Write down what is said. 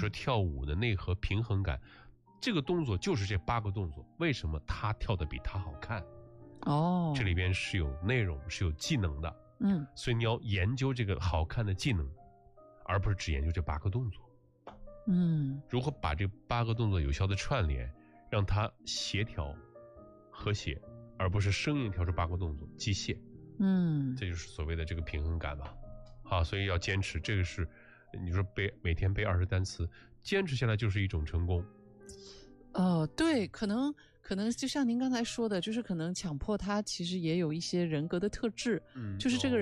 说跳舞的内核平衡感，这个动作就是这8个动作，为什么他跳得比他好看？这里边是有内容，是有技能的。所以你要研究这个好看的技能，而不是只研究这8个动作。如何把这8个动作有效的串联，让它协调和谐，而不是生硬跳出8个动作机械。这就是所谓的这个平衡感吧。好，所以要坚持，这个是你说每天背20单词，坚持下来就是一种成功。 对，可能就像您刚才说的，就是可能强迫他其实也有一些人格的特质，就是这个人